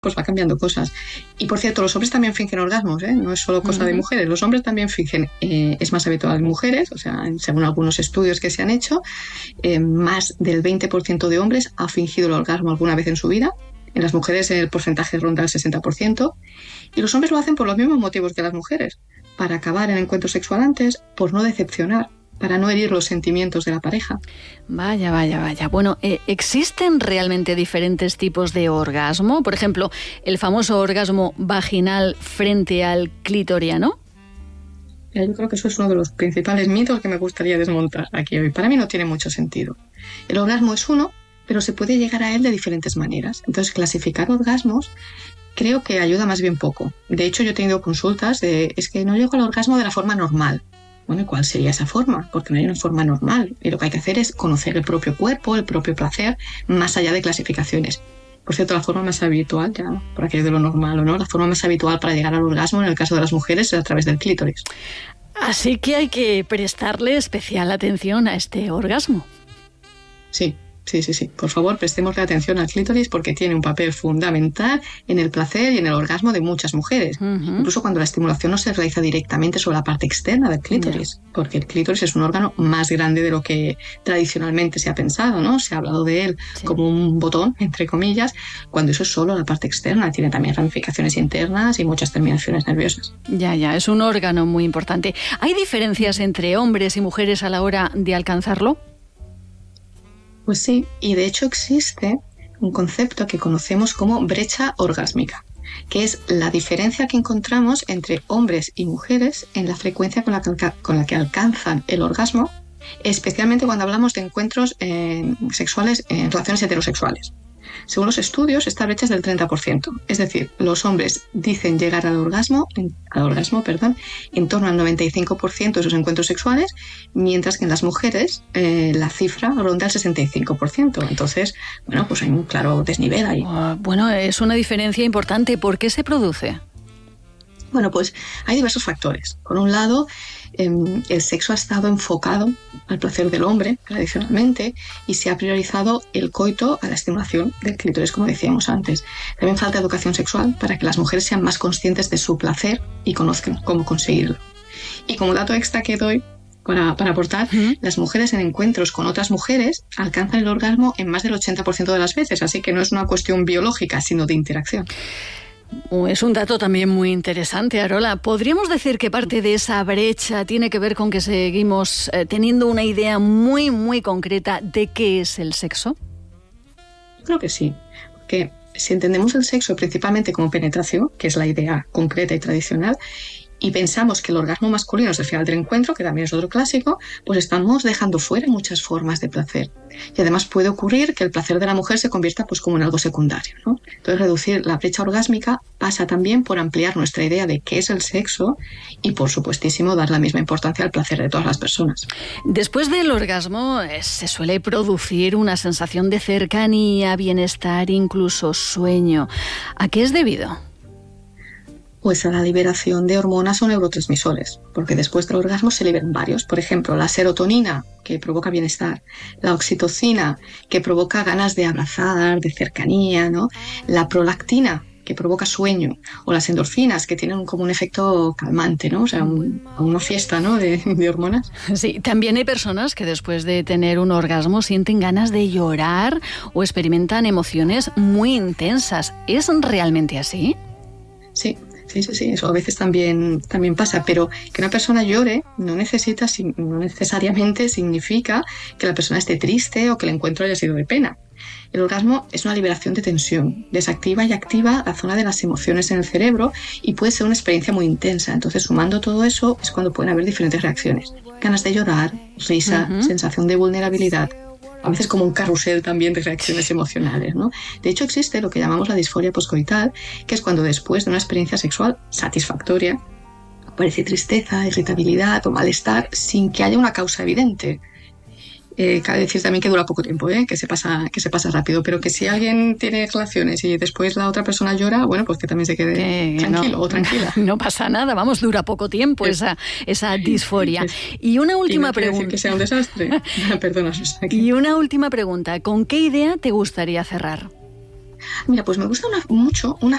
pues va cambiando cosas. Y por cierto, los hombres también fingen orgasmos, ¿eh? No es solo cosa de mujeres, los hombres también fingen. Es más habitual en mujeres, o sea, según algunos estudios que se han hecho, más del 20% de hombres ha fingido el orgasmo alguna vez en su vida. En las mujeres el porcentaje ronda el 60%. Y los hombres lo hacen por los mismos motivos que las mujeres, para acabar en encuentro sexual antes, por no decepcionar, para no herir los sentimientos de la pareja. Vaya. Bueno, ¿existen realmente diferentes tipos de orgasmo? Por ejemplo, el famoso orgasmo vaginal frente al clitoriano. Yo creo que eso es uno de los principales mitos que me gustaría desmontar aquí hoy. Para mí no tiene mucho sentido. El orgasmo es uno, pero se puede llegar a él de diferentes maneras. Entonces, clasificar orgasmos creo que ayuda más bien poco. De hecho, yo he tenido consultas de, es que no llego al orgasmo de la forma normal. Bueno, ¿y cuál sería esa forma? Porque no hay una forma normal. Y lo que hay que hacer es conocer el propio cuerpo, el propio placer, más allá de clasificaciones. Por cierto, la forma más habitual, ya por aquello de lo normal o no, la forma más habitual para llegar al orgasmo en el caso de las mujeres es a través del clítoris. Así que hay que prestarle especial atención a este orgasmo. Sí. Por favor, prestémosle atención al clítoris porque tiene un papel fundamental en el placer y en el orgasmo de muchas mujeres. Incluso cuando la estimulación no se realiza directamente sobre la parte externa del clítoris, porque el clítoris es un órgano más grande de lo que tradicionalmente se ha pensado, ¿no? Se ha hablado de él como un botón, entre comillas, cuando eso es solo la parte externa. Tiene también ramificaciones internas y muchas terminaciones nerviosas. Ya, es un órgano muy importante. ¿Hay diferencias entre hombres y mujeres a la hora de alcanzarlo? Pues sí, y de hecho existe un concepto que conocemos como brecha orgásmica, que es la diferencia que encontramos entre hombres y mujeres en la frecuencia con la que alcanzan el orgasmo, especialmente cuando hablamos de encuentros sexuales en relaciones heterosexuales. Según los estudios, esta brecha es del 30%. Es decir, los hombres dicen llegar al orgasmo, en torno al 95% de sus encuentros sexuales, mientras que en las mujeres la cifra ronda el 65%. Entonces, bueno, pues hay un claro desnivel ahí. Bueno, es una diferencia importante. ¿Por qué se produce? Bueno, pues hay diversos factores. Por un lado, el sexo ha estado enfocado al placer del hombre tradicionalmente y se ha priorizado el coito a la estimulación del clítoris, como decíamos antes. También falta educación sexual para que las mujeres sean más conscientes de su placer y conozcan cómo conseguirlo. Y como dato extra que doy para aportar, las mujeres en encuentros con otras mujeres alcanzan el orgasmo en más del 80% de las veces, así que no es una cuestión biológica, sino de interacción. Es un dato también muy interesante, Arola. ¿Podríamos decir que parte de esa brecha tiene que ver con que seguimos teniendo una idea muy, muy concreta de qué es el sexo? Yo creo que sí, porque si entendemos el sexo principalmente como penetración, que es la idea concreta y tradicional, y pensamos que el orgasmo masculino es el final del encuentro, que también es otro clásico, pues estamos dejando fuera muchas formas de placer. Y además puede ocurrir que el placer de la mujer se convierta pues como en algo secundario, ¿no? Entonces reducir la brecha orgásmica pasa también por ampliar nuestra idea de qué es el sexo y por supuestísimo dar la misma importancia al placer de todas las personas. Después del orgasmo se suele producir una sensación de cercanía, bienestar, incluso sueño. ¿A qué es debido? Pues a la liberación de hormonas o neurotransmisores, porque después del orgasmo se liberan varios. Por ejemplo, la serotonina, que provoca bienestar, la oxitocina, que provoca ganas de abrazar, de cercanía, ¿no? La prolactina, que provoca sueño, o las endorfinas, que tienen como un efecto calmante, ¿no? O sea, una fiesta, ¿no? de hormonas. Sí, también hay personas que después de tener un orgasmo sienten ganas de llorar o experimentan emociones muy intensas. ¿Es realmente así? Sí, eso a veces también pasa, pero que una persona llore no necesariamente significa que la persona esté triste o que el encuentro haya sido de pena. El orgasmo es una liberación de tensión, desactiva y activa la zona de las emociones en el cerebro y puede ser una experiencia muy intensa. Entonces, sumando todo eso es cuando pueden haber diferentes reacciones. Ganas de llorar, risa, sensación de vulnerabilidad. A veces como un carrusel también de reacciones emocionales, ¿no? De hecho, existe lo que llamamos la disforia poscoital, que es cuando después de una experiencia sexual satisfactoria aparece tristeza, irritabilidad o malestar sin que haya una causa evidente. Cabe decir también que dura poco tiempo, que se pasa rápido, pero que si alguien tiene relaciones y después la otra persona llora, bueno, pues que también se quede tranquilo o tranquila. No pasa nada, dura poco tiempo esa disforia. Y una última pregunta. Que sea un desastre. Perdona, Susana. Y una última pregunta, ¿con qué idea te gustaría cerrar? Mira, pues me gusta mucho una